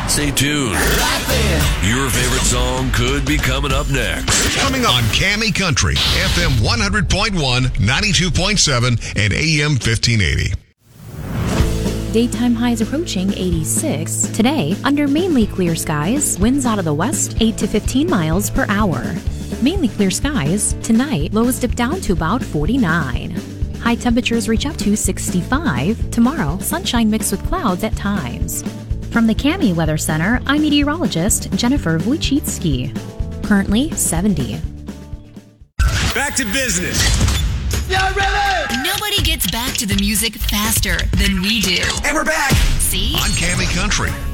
Stay tuned. Your favorite song could be coming up next. Coming up on Cammy Country, FM 100.1, 92.7, and AM 1580. Daytime highs approaching 86. Today, under mainly clear skies, winds out of the west 8 to 15 miles per hour. Mainly clear skies. Tonight, lows dip down to about 49. High temperatures reach up to 65. Tomorrow, sunshine mixed with clouds at times. From the Cammy Weather Center, I'm meteorologist Jennifer Wojcicki. Currently 70. Back to business. Y'all ready? Nobody gets back to the music faster than we do. And we're back. See? On Cammy Country,